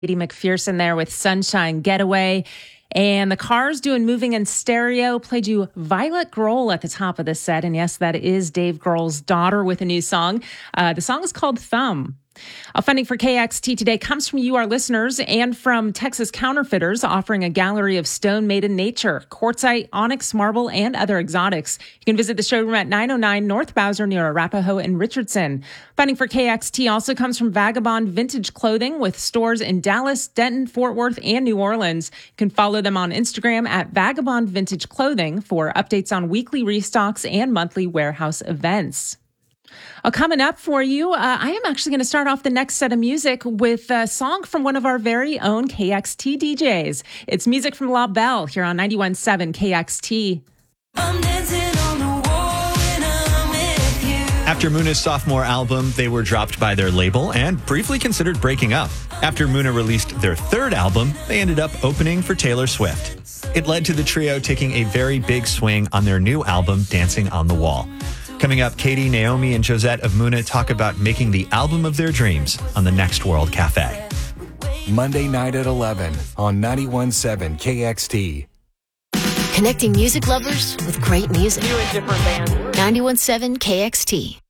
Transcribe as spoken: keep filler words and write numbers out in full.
Katie McPherson there with Sunshine Getaway. And the Cars doing Moving in Stereo played you Violet Grohl at the top of this set. And yes, that is Dave Grohl's daughter with a new song. Uh, the song is called Thumb. Our funding for K X T today comes from you, our listeners, and from Texas Counterfeiters, offering a gallery of stone made in nature, quartzite, onyx, marble, and other exotics. You can visit the showroom at nine oh nine North Bowser near Arapahoe and Richardson. Funding for K X T also comes from Vagabond Vintage Clothing with stores in Dallas, Denton, Fort Worth, and New Orleans. You can follow them on Instagram at Vagabond Vintage Clothing for updates on weekly restocks and monthly warehouse events. Uh, coming up for you, uh, I am actually going to start off the next set of music with a song from one of our very own K X T D Js. It's music from La Belle here on ninety-one point seven K X T. I'm dancing on the wall when I'm with you. After Muna's sophomore album, they were dropped by their label and briefly considered breaking up. After Muna released their third album, they ended up opening for Taylor Swift. It led to the trio taking a very big swing on their new album, Dancing on the Wall. Coming up, Katie, Naomi, and Josette of Muna talk about making the album of their dreams on the Next World Cafe. Monday night at eleven on ninety-one point seven K X T. Connecting music lovers with great music. New and different bands. ninety-one point seven K X T.